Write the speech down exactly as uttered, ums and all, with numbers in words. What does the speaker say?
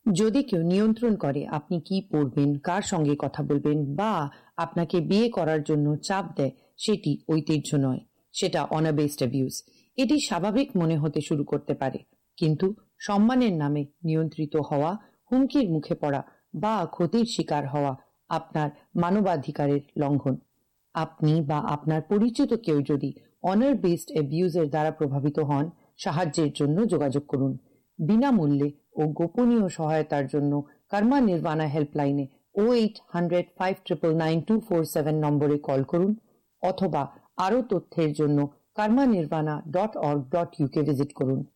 যদি কেউ নিয়ন্ত্রণ করে আপনি কি পড়বেন, কার সঙ্গে কথা বলবেন বা আপনাকে বিয়ে করার জন্য চাপ দেয়, সেটি ঐতিহ্য নয়, সেটা অনার বেসড অ্যাবিউজ। এটি স্বাভাবিক মনে হতে শুরু করতে পারে, কিন্তু সম্মানের নামে নিয়ন্ত্রিত হওয়া, হুমকির মুখে পড়া বা ক্ষতির শিকার হওয়া আপনার মানবাধিকারের লঙ্ঘন। আপনি বা আপনার পরিচিত কেউ যদি অনার বেসড অ্যাবিউজের দ্বারা প্রভাবিত হন, সাহায্যের জন্য যোগাযোগ করুন। বিনামূল্যে ও গোপনীয় সহায়তার জন্য কর্মা নির্বাণা হেল্পলাইনে ও eight hundred five triple nine two four seven নম্বরে কল করুন অথবা আরও তথ্যের জন্য কর্মা Nirbana dot org dot UK visit করুন।